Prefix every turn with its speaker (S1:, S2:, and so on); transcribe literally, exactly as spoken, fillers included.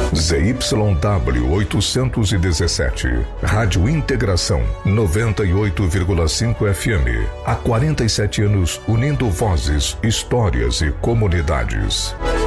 S1: Z Y W oitocentos e dezessete, Rádio Integração, noventa e oito vírgula cinco F M. Há quarenta e sete anos unindo vozes, histórias e comunidades.